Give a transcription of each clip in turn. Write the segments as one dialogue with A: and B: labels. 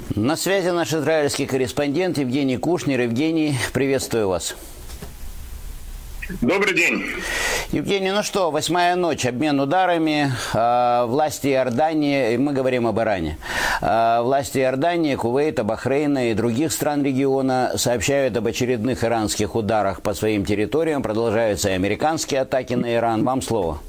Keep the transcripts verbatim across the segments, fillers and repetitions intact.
A: На связи наш израильский корреспондент Евгений Кушнер. Евгений, приветствую вас.
B: Добрый день.
A: Евгений, ну что, восьмая ночь, обмен ударами. Э, власти Иордании, мы говорим об Иране, э, власти Иордании, Кувейта, Бахрейна и других стран региона сообщают об очередных иранских ударах по своим территориям. Продолжаются и американские атаки на Иран. Вам слово.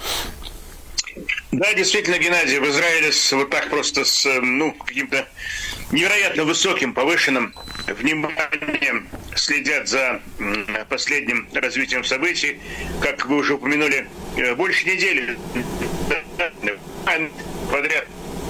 B: Да, действительно, Геннадий, в Израиле с, вот так просто с ну, каким-то невероятно высоким, повышенным вниманием следят за последним развитием событий. Как вы уже упомянули, больше недели подряд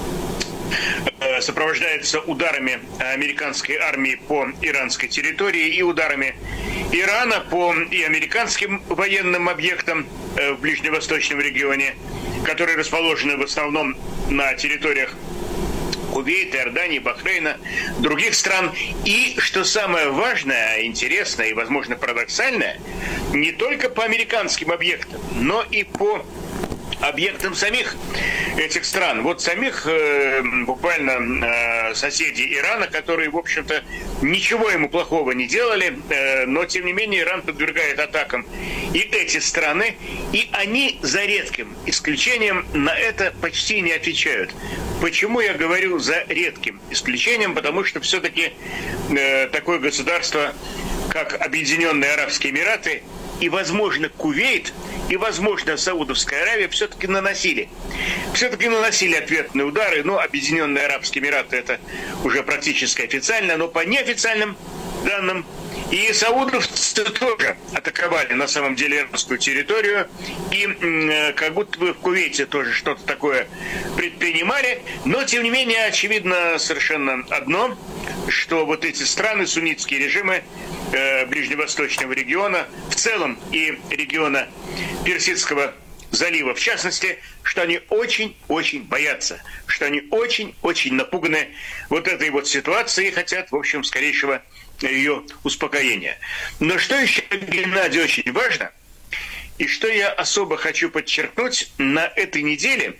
B: сопровождается ударами американской армии по иранской территории и ударами Ирана по и американским военным объектам в ближневосточном регионе, которые расположены в основном на территориях Кувейта, Иордании, Бахрейна, других стран. И, что самое важное, интересное и, возможно, парадоксальное, не только по американским объектам, но и по объектам самих этих стран. Вот самих э, буквально э, соседей Ирана, которые, в общем-то, ничего ему плохого не делали, э, но, тем не менее, Иран подвергает атакам и эти страны, и они, за редким исключением, на это почти не отвечают. Почему я говорю за редким исключением? Потому что все-таки э, такое государство, как Объединенные Арабские Эмираты, и, возможно, Кувейт, и, возможно, Саудовская Аравия все-таки наносили. Все-таки наносили ответные удары. Но Объединенные Арабские Эмираты это уже практически официально, но по неофициальным данным. И саудовцы тоже атаковали на самом деле иранскую территорию. И э, как будто бы в Кувейте тоже что-то такое предпринимали. Но, тем не менее, очевидно совершенно одно, что вот эти страны, суннитские режимы э, ближневосточного региона, в целом и региона Персидского залива, в частности, что они очень-очень боятся, что они очень-очень напуганы вот этой вот ситуацией и хотят, в общем, скорейшего ее успокоения. Но что еще, Геннадий, очень важно, и что я особо хочу подчеркнуть, на этой неделе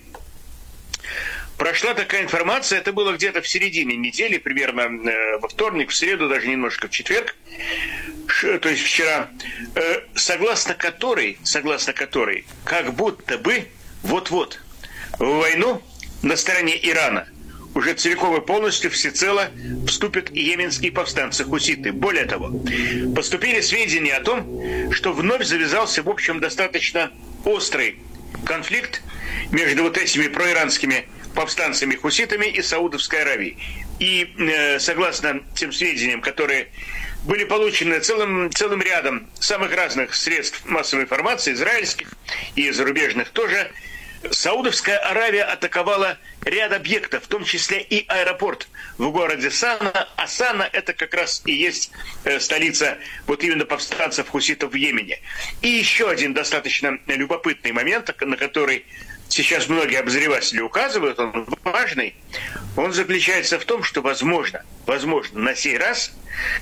B: прошла такая информация, это было где-то в середине недели, примерно э, во вторник, в среду, даже немножко в четверг, ш, то есть вчера, э, согласно которой, согласно которой, как будто бы вот-вот в войну на стороне Ирана уже целиком и полностью всецело вступят и йеменские повстанцы-хуситы. Более того, поступили сведения о том, что вновь завязался, в общем, достаточно острый конфликт между вот этими проиранскими повстанцами-хуситами и Саудовской Аравией. И э, согласно тем сведениям, которые были получены целым, целым рядом самых разных средств массовой информации, израильских и зарубежных тоже, Саудовская Аравия атаковала ряд объектов, в том числе и аэропорт в городе Сана. А Сана это как раз и есть э, столица вот именно повстанцев-хуситов в Йемене. И еще один достаточно любопытный момент, на который сейчас многие обозреватели указывают, он важный, он заключается в том, что возможно, возможно, на сей раз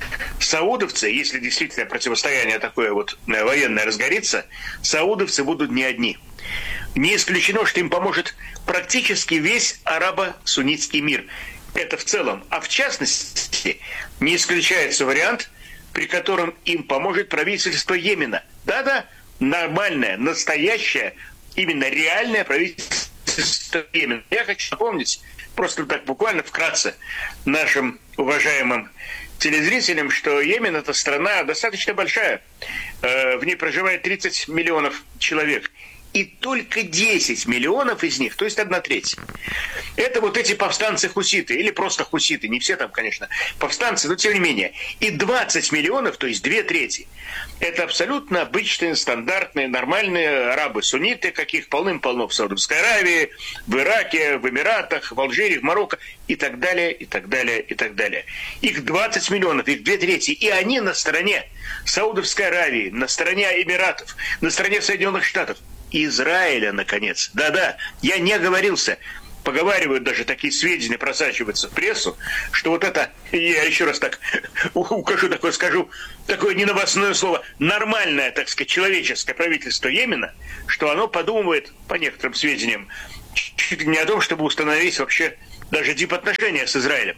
B: саудовцы, если действительно противостояние такое вот военное разгорится, саудовцы будут не одни. Не исключено, что им поможет практически весь арабо-суннитский мир. Это в целом. А в частности, не исключается вариант, при котором им поможет правительство Йемена. Да-да, нормальное, настоящее, именно реальное правительство Йемена. Я хочу напомнить, просто так буквально вкратце, нашим уважаемым телезрителям, что Йемен – это страна достаточно большая. В ней проживает тридцать миллионов человек. И только десять миллионов из них, то есть одна треть, это вот эти повстанцы-хуситы, или просто хуситы, не все там, конечно, повстанцы, но тем не менее. И двадцать миллионов, то есть две трети, это абсолютно обычные, стандартные, нормальные арабы, сунниты, каких полным-полно в Саудовской Аравии, в Ираке, в Эмиратах, в Алжире, в Марокко и так далее, и так далее, и так далее. Их двадцать миллионов, их две трети, и они на стороне Саудовской Аравии, на стороне Эмиратов, на стороне Соединенных Штатов. Израиля, наконец. Да-да, я не оговорился. Поговаривают, даже такие сведения просачиваются в прессу, что вот это, я еще раз так укажу, такое скажу, такое неновостное слово, нормальное, так сказать, человеческое правительство Йемена, что оно подумывает, по некоторым сведениям, чуть ли не о том, чтобы установить вообще даже дипотношения с Израилем.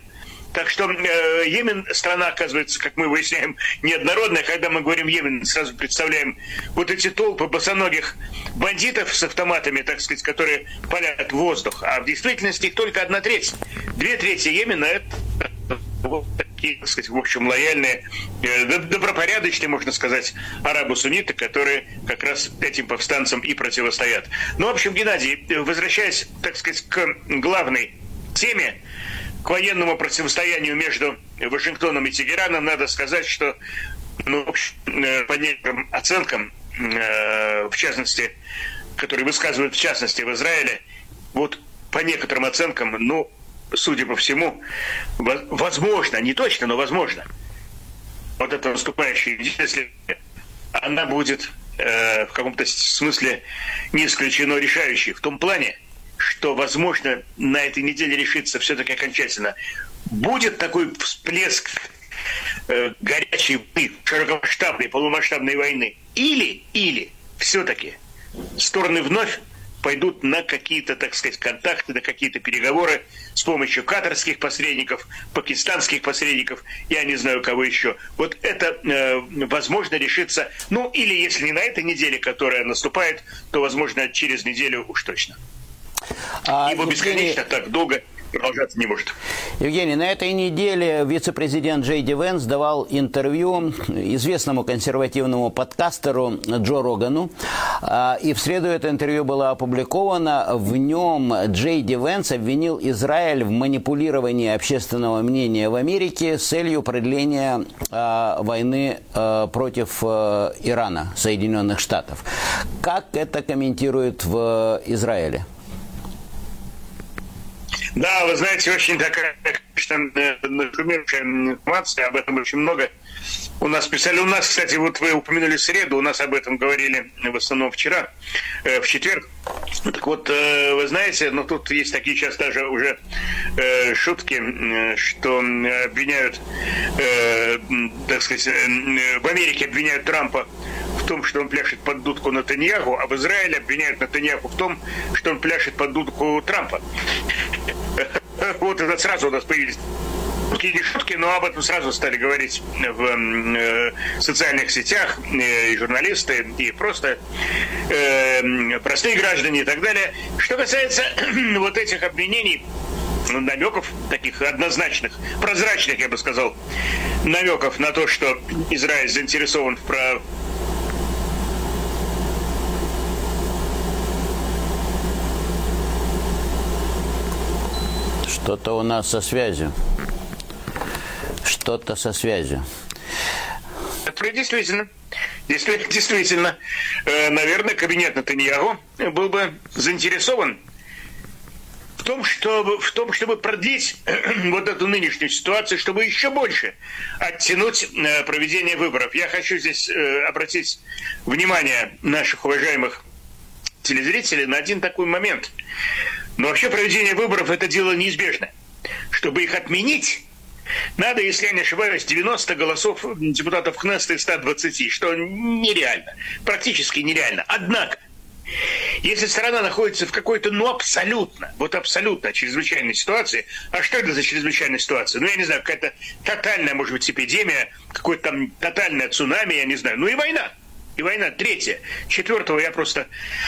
B: Так что э, Йемен страна, оказывается, как мы выясняем, неоднородная. Когда мы говорим Йемен, сразу представляем вот эти толпы босоногих бандитов с автоматами, так сказать, которые палят воздух. А в действительности их только одна треть. Две трети Йемена — это вот такие, так сказать, в общем, лояльные, э, добропорядочные, можно сказать, арабы-сунниты, которые как раз этим повстанцам и противостоят. Ну, в общем, Геннадий, возвращаясь, так сказать, к главной теме, к военному противостоянию между Вашингтоном и Тегераном, надо сказать, что, ну, в общем, по некоторым оценкам, в частности, которые высказывают в частности в Израиле, вот по некоторым оценкам, ну, судя по всему, возможно, не точно, но возможно, вот эта наступающая неделя, она будет э, в каком-то смысле не исключено решающей, в том плане, что, возможно, на этой неделе решится все-таки окончательно. Будет такой всплеск э, горячей, широкомасштабной, полумасштабной войны, или, или все-таки стороны вновь пойдут на какие-то, так сказать, контакты, на какие-то переговоры с помощью катарских посредников, пакистанских посредников, я не знаю, кого еще. Вот это, э, возможно, решится, ну, или если не на этой неделе, которая наступает, то, возможно, через неделю уж точно. А, Ибо бесконечно Евгений... так долго продолжаться не может.
A: Евгений, на этой неделе вице-президент Джей Ди Венс давал интервью известному консервативному подкастеру Джо Рогану. И в среду это интервью было опубликовано. В нем Джей Ди Венс обвинил Израиль в манипулировании общественного мнения в Америке с целью продления войны против Ирана, Соединенных Штатов. Как это комментируют в Израиле?
B: Да, вы знаете, очень такая, конечно, нашумевшая информация, об этом очень много. У нас писали, у нас, кстати, вот вы упомянули среду, у нас об этом говорили в основном вчера, в четверг. Так вот, вы знаете, ну тут есть такие сейчас даже уже шутки, что обвиняют, так сказать, в Америке обвиняют Трампа в том, что он пляшет под дудку Нетаньяху, а в Израиле обвиняют Нетаньяху в том, что он пляшет под дудку Трампа. Вот это сразу у нас появились такие шутки, но об этом сразу стали говорить в э, социальных сетях э, и журналисты, и просто э, простые граждане и так далее. Что касается вот этих обвинений, намеков таких однозначных, прозрачных, я бы сказал, намеков на то, что Израиль заинтересован в про
A: Что-то у нас со связью. Что-то со связью.
B: Действительно. Действительно, действительно. Наверное, кабинет Нетаньяху был бы заинтересован в том, чтобы, в том, чтобы продлить вот эту нынешнюю ситуацию, чтобы еще больше оттянуть проведение выборов. Я хочу здесь обратить внимание наших уважаемых телезрителей на один такой момент. Но вообще проведение выборов – это дело неизбежное. Чтобы их отменить, надо, если я не ошибаюсь, девяносто голосов депутатов Кнессета из ста двадцати, что нереально, практически нереально. Однако, если страна находится в какой-то, ну, абсолютно, вот абсолютно чрезвычайной ситуации, а что это за чрезвычайная ситуация? Ну, я не знаю, какая-то тотальная, может быть, эпидемия, какое-то там тотальное цунами, я не знаю, ну и война. И война третья. Четвертого я просто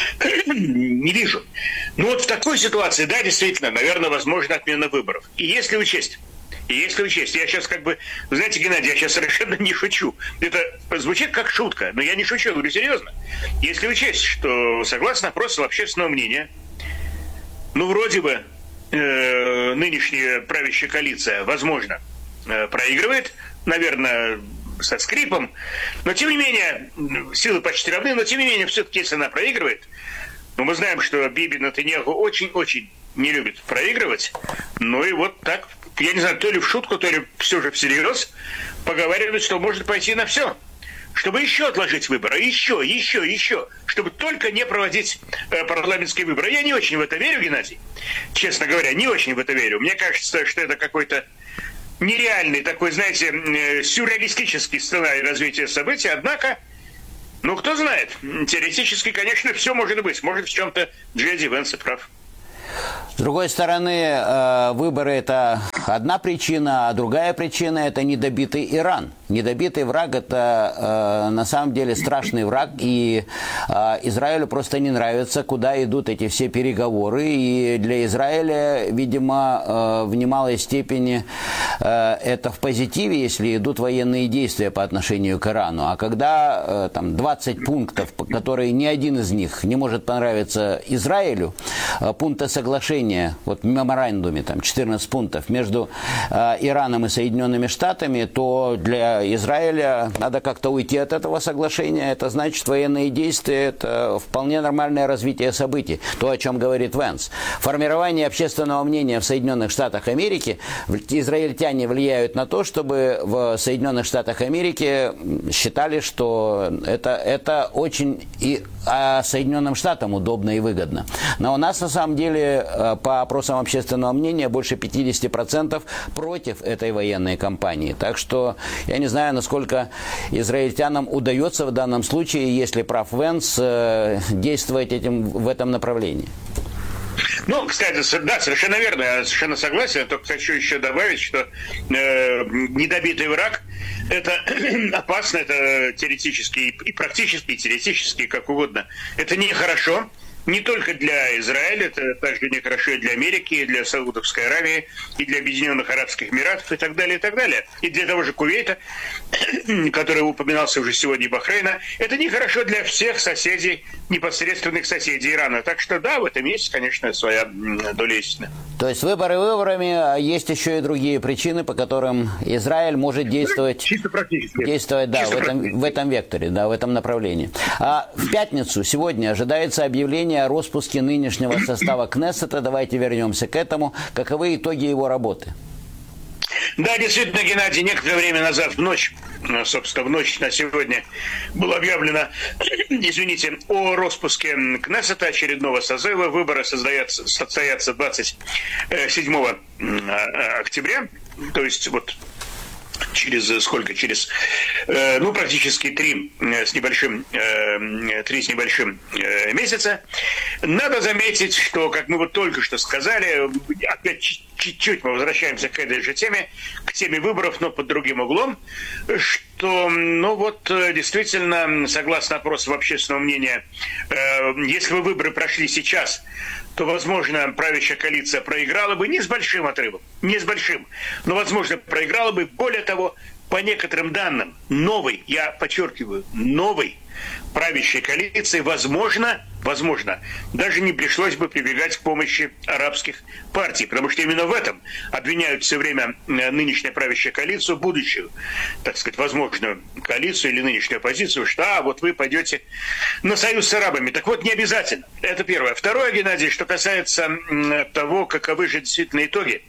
B: не вижу. Но вот в такой ситуации, да, действительно, наверное, возможна отмена выборов. И если учесть, и если учесть, я сейчас как бы, вы знаете, Геннадий, я сейчас совершенно не шучу. Это звучит как шутка, но я не шучу, я говорю серьезно. Если учесть, что согласно опросам общественного мнения, ну, вроде бы э, нынешняя правящая коалиция, возможно, э, проигрывает, наверное, со скрипом, но тем не менее, силы почти равны, но тем не менее, все-таки, если она проигрывает, ну, мы знаем, что Биби Нетаньяху очень-очень не любит проигрывать, ну и вот так, я не знаю, то ли в шутку, то ли все же всерьез, поговаривают, что может пойти на все, чтобы еще отложить выборы, еще, еще, еще, чтобы только не проводить э, парламентские выборы. Я не очень в это верю, Геннадий, честно говоря, не очень в это верю. Мне кажется, что это какой-то нереальный такой, знаете, сюрреалистический сценарий развития событий, однако, ну, кто знает, теоретически, конечно, все может быть. Может, в чем-то Джей Ди Венс прав.
A: С другой стороны, выборы – это одна причина, а другая причина – это недобитый Иран. Недобитый враг – это э, на самом деле страшный враг, и э, Израилю просто не нравится, куда идут эти все переговоры. И для Израиля, видимо, э, в немалой степени э, это в позитиве, если идут военные действия по отношению к Ирану. А когда э, там двадцать пунктов, которые ни один из них не может понравиться Израилю, э, пункты соглашения, вот в меморандуме, там четырнадцать пунктов между э, Ираном и Соединенными Штатами, то для Израиля надо как-то уйти от этого соглашения. Это значит, военные действия – это вполне нормальное развитие событий. То, о чем говорит Венс. Формирование общественного мнения в Соединенных Штатах Америки, израильтяне влияют на то, чтобы в Соединенных Штатах Америки считали, что это, это очень и а Соединенным Штатам удобно и выгодно. Но у нас, на самом деле, по опросам общественного мнения, больше пятьдесят процентов против этой военной кампании. Так что я не знаю, насколько израильтянам удается в данном случае, если прав Венс, действовать этим, в этом направлении.
B: Ну, кстати, да, совершенно верно, я совершенно согласен. Только хочу еще добавить, что э, недобитый враг – это опасно, это теоретически и практически, и теоретически, как угодно. Это нехорошо. Не только для Израиля, это также нехорошо и для Америки, и для Саудовской Аравии, и для Объединенных Арабских Эмиратов, и так далее, и так далее. И для того же Кувейта, который упоминался уже сегодня, и Бахрейна. Это нехорошо для всех соседей, непосредственных соседей Ирана. Так что да, в этом есть, конечно, своя доля истины.
A: То есть выборы выборами, а есть еще и другие причины, по которым Израиль может действовать,
B: чисто практически.
A: действовать да,
B: чисто
A: в, этом, в этом векторе, да, в этом направлении. А в пятницу, сегодня, ожидается объявление о распуске нынешнего состава Кнессета. Давайте вернемся к этому. Каковы итоги его работы?
B: Да, действительно, Геннадий, некоторое время назад, в ночь, собственно, в ночь на сегодня, было объявлено, извините, о распуске Кнессета, очередного созыва. Выборы состоятся, состоятся двадцать седьмого октября, то есть вот через сколько? Через, э, ну, практически три с небольшим, э, три с небольшим э, месяца. Надо заметить, что, как мы вот только что сказали, опять чуть-чуть мы возвращаемся к этой же теме, к теме выборов, но под другим углом, что, ну вот, действительно, согласно опросам общественного мнения, э, если бы выборы прошли сейчас, то, возможно, правящая коалиция проиграла бы не с большим отрывом, не с большим, но, возможно, проиграла бы, более того, по некоторым данным, новой, я подчеркиваю, новой правящей коалиции, возможно, возможно, даже не пришлось бы прибегать к помощи арабских партий, потому что именно в этом обвиняют все время нынешняя правящая коалицию, будущую, так сказать, возможную коалицию или нынешнюю оппозицию, что а, вот вы пойдете на союз с арабами. Так вот, не обязательно. Это первое. Второе, Геннадий, что касается того, каковы же действительно итоги.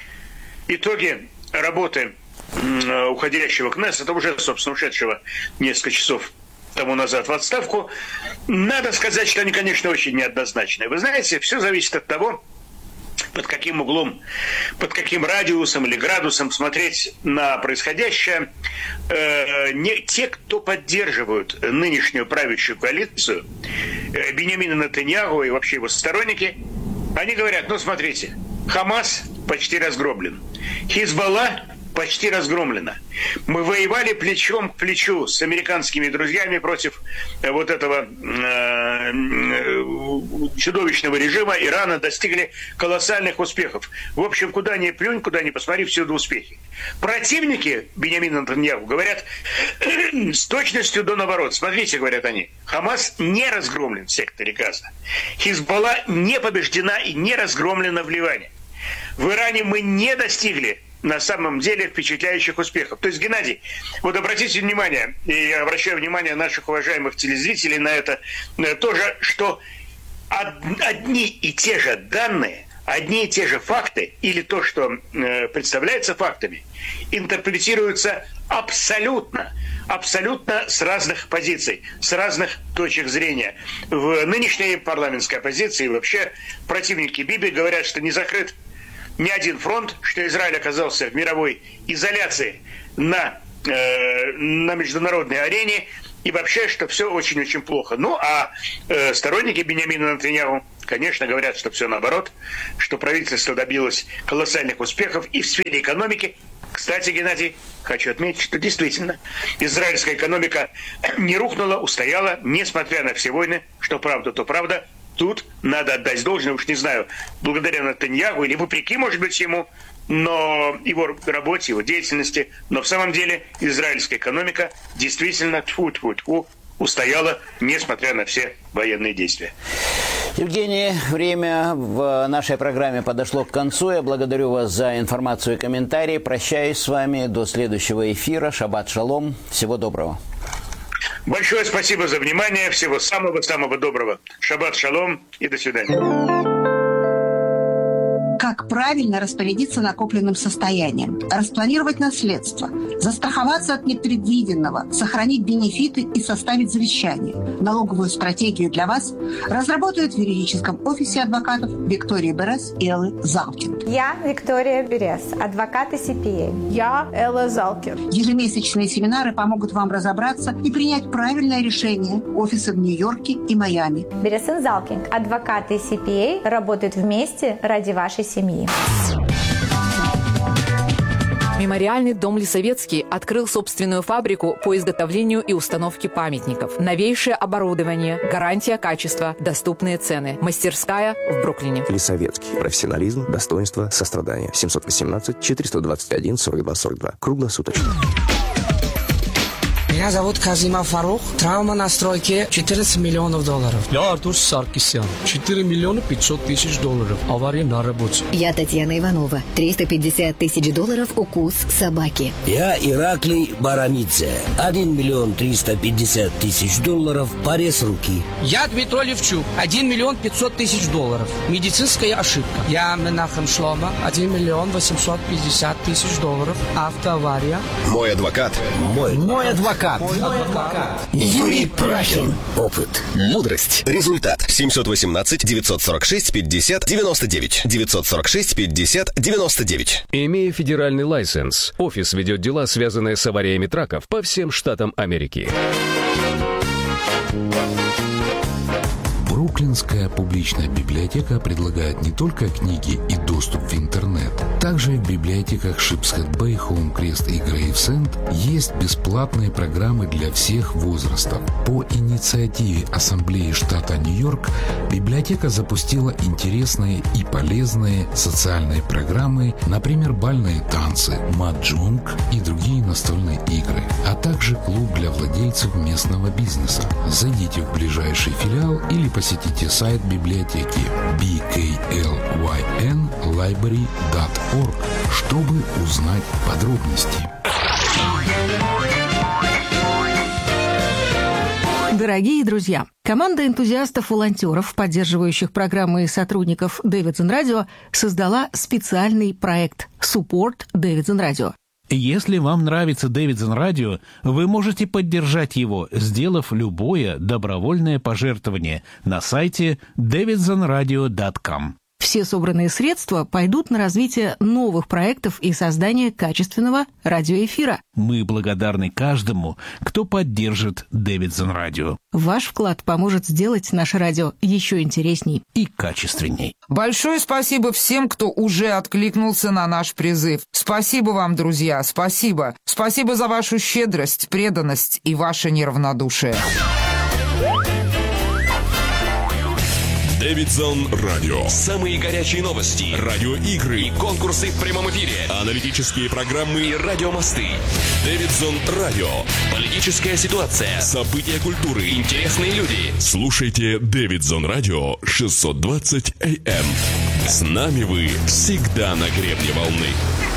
B: Итоги работы уходящего Кнессета, уже, собственно, ушедшего несколько часов тому назад в отставку, надо сказать, что они, конечно, очень неоднозначные. Вы знаете, все зависит от того, под каким углом, под каким радиусом или градусом смотреть на происходящее. Э, не, те, кто поддерживают нынешнюю правящую коалицию, э, Биньямина Нетаньяху и вообще его сторонники, они говорят, ну, смотрите, Хамас почти разгромлен, Хизбалла почти разгромлена. Мы воевали плечом к плечу с американскими друзьями против вот этого э, чудовищного режима Ирана, достигли колоссальных успехов. В общем, куда ни плюнь, куда ни посмотри, всюду успехи. Противники Биньямина Нетаньяху говорят с точностью до наоборот. Смотрите, говорят они, Хамас не разгромлен в секторе Газа. Хизбалла не побеждена и не разгромлена в Ливане. В Иране мы не достигли на самом деле впечатляющих успехов. То есть, Геннадий, вот обратите внимание, и я обращаю внимание наших уважаемых телезрителей на это тоже, что одни и те же данные, одни и те же факты, или то, что э, представляется фактами, интерпретируются абсолютно, абсолютно с разных позиций, с разных точек зрения. В нынешней парламентской оппозиции вообще противники Биби говорят, что не закрыт ни один фронт, что Израиль оказался в мировой изоляции на, э, на международной арене, и вообще, что все очень-очень плохо. Ну, а э, сторонники Биньямина Нетаньяху Конечно, говорят, что все наоборот, что правительство добилось колоссальных успехов и в сфере экономики. Кстати, Геннадий, хочу отметить, что действительно израильская экономика не рухнула, устояла, несмотря на все войны. Что правда, то правда. Тут надо отдать должное, уж не знаю, благодаря Нетаньяху или вопреки, может быть, ему, но его работе, его деятельности. Но в самом деле израильская экономика действительно тьфу-тьфу-тьфу устояла, несмотря на все военные действия.
A: Евгений, время в нашей программе подошло к концу. Я благодарю вас за информацию и комментарии. Прощаюсь с вами до следующего эфира. Шаббат шалом. Всего доброго.
B: Большое спасибо за внимание. Всего самого-самого доброго. Шаббат шалом и до свидания.
C: Как правильно распорядиться накопленным состоянием, распланировать наследство, застраховаться от непредвиденного, сохранить бенефиты и составить завещание. Налоговую стратегию для вас разработают в юридическом офисе адвокатов Виктория Берес и Эллы Залкин.
D: Я Виктория Берес, адвокат и си пи эй.
E: Я Элла Залкин.
C: Ежемесячные семинары помогут вам разобраться и принять правильное решение. Офисы в Нью-Йорке и Майами.
D: Берес и Залкин, адвокат и си пи эй, работают вместе ради вашей семьи.
F: Мемориальный дом Лисовецкий открыл собственную фабрику по изготовлению и установке памятников. Новейшее оборудование, гарантия качества, доступные цены. Мастерская в Бруклине.
G: Лисовецкий. Профессионализм, достоинство, сострадание. семьсот восемнадцать четыреста двадцать один сорок два сорок два. Круглосуточно.
H: Меня зовут Казима Фарух. Травма на стройке четырнадцать миллионов долларов.
I: Я Артур Саркисян. четыре миллиона пятьсот тысяч долларов. Авария на работе.
J: Я Татьяна Иванова. триста пятьдесят тысяч долларов укус собаки.
K: Я Ираклий Барамидзе. один миллион триста пятьдесят тысяч долларов. Порез руки.
H: Я Дмитрий Левчук. один миллион пятьсот тысяч долларов. Медицинская ошибка. Я Менахем Шлома. один миллион восемьсот пятьдесят тысяч долларов. Автоавария.
L: Мой адвокат.
K: Мой.
L: Мой адвокат.
K: Мой адвокат. Юрий Прахин. Опыт.
L: Мудрость. Результат. семьсот восемнадцать девятьсот сорок шесть пятьдесят девяносто девять. девятьсот сорок шесть пятьдесят девяносто девять.
M: Имея федеральный лайсенс, офис ведет дела, связанные с авариями траков по всем штатам Америки.
N: Бруклинская публичная библиотека предлагает не только книги и доступ в интернет. Также в библиотеках Шипсхед-Бэй, Хоум-Крест и Грейвсенд есть бесплатные программы для всех возрастов. По инициативе Ассамблеи штата Нью-Йорк библиотека запустила интересные и полезные социальные программы, например, бальные танцы, маджонг и другие настольные игры, а также клуб для владельцев местного бизнеса. Зайдите в ближайший филиал или посетите сайт библиотеки би кей эл уай эн лайбрери точка орг, чтобы узнать подробности.
O: Дорогие друзья, команда энтузиастов-волонтеров, поддерживающих программы и сотрудников Davidson Radio, создала специальный проект «Support Davidson Radio».
P: Если вам нравится Davidson Radio, вы можете поддержать его, сделав любое добровольное пожертвование на сайте дэвидсон радио точка ком.
O: Все собранные средства пойдут на развитие новых проектов и создание качественного радиоэфира.
P: Мы благодарны каждому, кто поддержит Davidson Radio.
O: Ваш вклад поможет сделать наше радио еще интересней
P: и качественней.
Q: Большое спасибо всем, кто уже откликнулся на наш призыв. Спасибо вам, друзья, спасибо. Спасибо за вашу щедрость, преданность и ваше неравнодушие.
L: Davidson Radio. Самые горячие новости, радиоигры и конкурсы в прямом эфире, аналитические программы и радиомосты. Davidson Radio. Политическая ситуация, события культуры, интересные люди. Слушайте Davidson Radio шестьсот двадцать эй эм. С нами вы всегда на гребне волны.